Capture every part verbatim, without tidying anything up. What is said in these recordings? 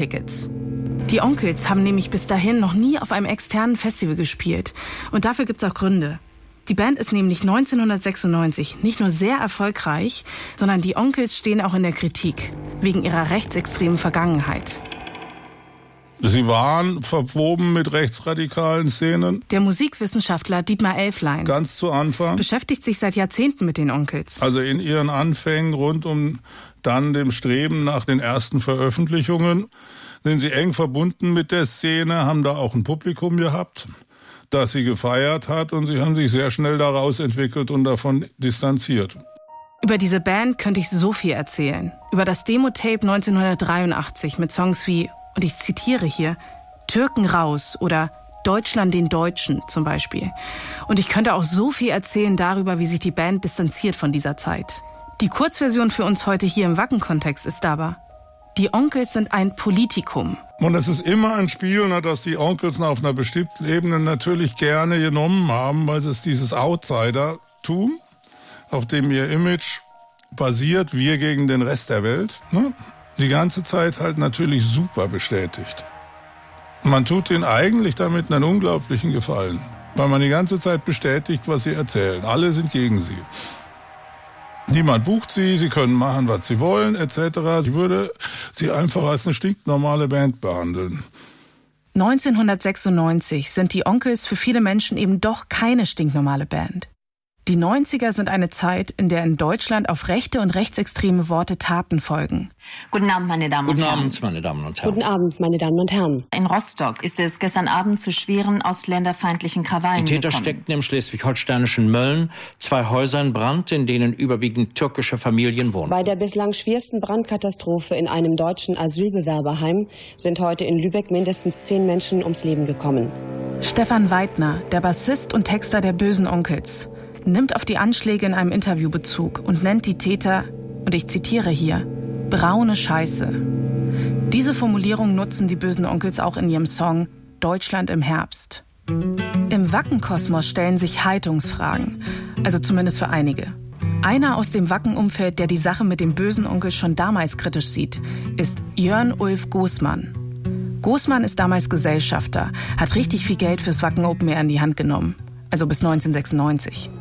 Tickets. Die Onkels haben nämlich bis dahin noch nie auf einem externen Festival gespielt. Und dafür gibt's auch Gründe. Die Band ist nämlich neunzehnhundertsechsundneunzig nicht nur sehr erfolgreich, sondern die Onkels stehen auch in der Kritik, wegen ihrer rechtsextremen Vergangenheit. Sie waren verwoben mit rechtsradikalen Szenen. Der Musikwissenschaftler Dietmar Elflein ganz zu Anfang beschäftigt sich seit Jahrzehnten mit den Onkels. Also in ihren Anfängen rund um dann dem Streben nach den ersten Veröffentlichungen sind sie eng verbunden mit der Szene, haben da auch ein Publikum gehabt, das sie gefeiert hat, und sie haben sich sehr schnell daraus entwickelt und davon distanziert. Über diese Band könnte ich so viel erzählen. Über das Demo-Tape neunzehnhundertdreiundachtzig mit Songs wie, und ich zitiere hier, Türken raus oder Deutschland den Deutschen zum Beispiel. Und ich könnte auch so viel erzählen darüber, wie sich die Band distanziert von dieser Zeit. Die Kurzversion für uns heute hier im Wacken-Kontext ist aber: Die Onkels sind ein Politikum. Und es ist immer ein Spiel, dass die Onkels auf einer bestimmten Ebene natürlich gerne genommen haben, weil es dieses Outsider-Tum, auf dem ihr Image basiert, wir gegen den Rest der Welt, ne, die ganze Zeit halt natürlich super bestätigt. Man tut ihnen eigentlich damit einen unglaublichen Gefallen, weil man die ganze Zeit bestätigt, was sie erzählen. Alle sind gegen sie. Niemand bucht sie, sie können machen, was sie wollen, et cetera. Ich würde sie einfach als eine stinknormale Band behandeln. neunzehnhundertsechsundneunzig sind die Onkels für viele Menschen eben doch keine stinknormale Band. Die neunziger sind eine Zeit, in der in Deutschland auf rechte und rechtsextreme Worte Taten folgen. Guten Abend, meine Damen und Herren. Guten Abend, meine Damen und Herren. Guten Abend, meine Damen und Herren. In Rostock ist es gestern Abend zu schweren ausländerfeindlichen Krawallen Die Täter gekommen. steckten im schleswig-holsteinischen Mölln zwei Häuser in Brand, in denen überwiegend türkische Familien wohnen. Bei der bislang schwersten Brandkatastrophe in einem deutschen Asylbewerberheim sind heute in Lübeck mindestens zehn Menschen ums Leben gekommen. Stefan Weidner, der Bassist und Texter der Bösen Onkels, nimmt auf die Anschläge in einem Interview Bezug und nennt die Täter, und ich zitiere hier, braune Scheiße. Diese Formulierung nutzen die Bösen Onkels auch in ihrem Song Deutschland im Herbst. Im Wacken-Kosmos stellen sich Haltungsfragen, also zumindest für einige. Einer aus dem Wacken-Umfeld, der die Sache mit dem Bösen Onkel schon damals kritisch sieht, ist Jörn Ulf Goßmann. Goßmann ist damals Gesellschafter, hat richtig viel Geld fürs Wacken Open Air in die Hand genommen, also bis neunzehnhundertsechsundneunzig.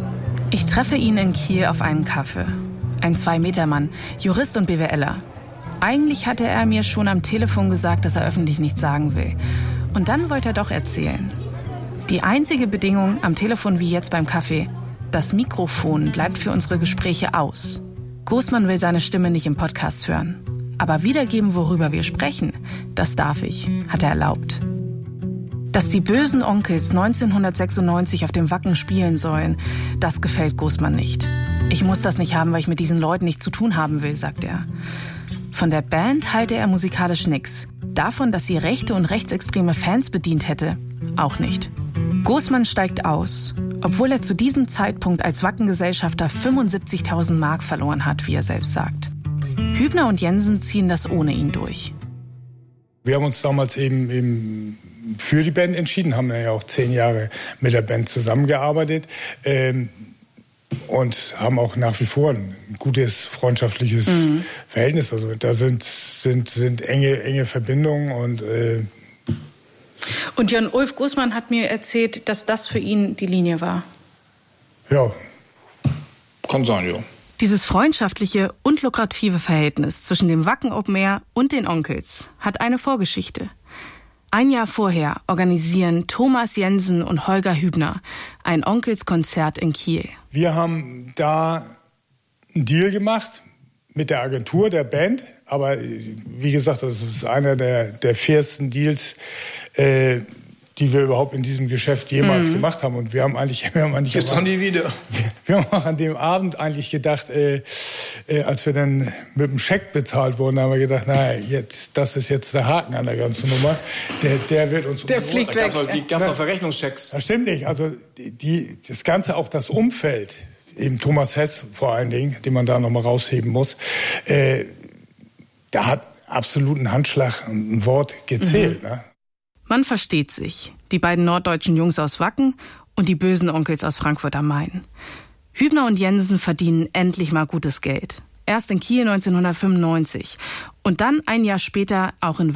Ich treffe ihn in Kiel auf einen Kaffee. Ein Zwei-Meter-Mann, Jurist und BWLer. Eigentlich hatte er mir schon am Telefon gesagt, dass er öffentlich nichts sagen will. Und dann wollte er doch erzählen. Die einzige Bedingung am Telefon wie jetzt beim Kaffee: Das Mikrofon bleibt für unsere Gespräche aus. Goßmann will seine Stimme nicht im Podcast hören. Aber wiedergeben, worüber wir sprechen, das darf ich, hat er erlaubt. Dass die Bösen Onkels neunzehnhundertsechsundneunzig auf dem Wacken spielen sollen, das gefällt Goßmann nicht. Ich muss das nicht haben, weil ich mit diesen Leuten nichts zu tun haben will, sagt er. Von der Band halte er musikalisch nix. Davon, dass sie rechte und rechtsextreme Fans bedient hätte, auch nicht. Goßmann steigt aus, obwohl er zu diesem Zeitpunkt als Wackengesellschafter fünfundsiebzigtausend Mark verloren hat, wie er selbst sagt. Hübner und Jensen ziehen das ohne ihn durch. Wir haben uns damals eben, eben für die Band entschieden, haben ja auch zehn Jahre mit der Band zusammengearbeitet ähm, und haben auch nach wie vor ein gutes freundschaftliches mhm. Verhältnis. Also da sind, sind, sind enge, enge Verbindungen. Und, äh und Jörn Ulf Goßmann hat mir erzählt, dass das für ihn die Linie war. Ja, kann sein, ja. Dieses freundschaftliche und lukrative Verhältnis zwischen dem Wacken Open Air und den Onkels hat eine Vorgeschichte. Ein Jahr vorher organisieren Thomas Jensen und Holger Hübner ein Onkels-Konzert in Kiel. Wir haben da einen Deal gemacht mit der Agentur, der Band. Aber wie gesagt, das ist einer der, der fairsten Deals, äh, die wir überhaupt in diesem Geschäft jemals mhm. gemacht haben. Und wir haben eigentlich... Wir haben eigentlich Jetzt haben die wieder. Wir, wir haben auch an dem Abend eigentlich gedacht, äh, äh, als wir dann mit dem Scheck bezahlt wurden, haben wir gedacht, na, jetzt, das ist jetzt der Haken an der ganzen Nummer. Der, der wird uns... Der fliegt weg. Da gab es auch Verrechnungschecks. Das stimmt nicht. Also die, die, das Ganze, auch das Umfeld, eben Thomas Hess vor allen Dingen, den man da nochmal rausheben muss, äh, da hat absolut ein Handschlag, ein Wort gezählt, mhm. ne? Man versteht sich. Die beiden norddeutschen Jungs aus Wacken und die Bösen Onkels aus Frankfurt am Main. Hübner und Jensen verdienen endlich mal gutes Geld. Erst in Kiel neunzehnhundertfünfundneunzig und dann ein Jahr später auch in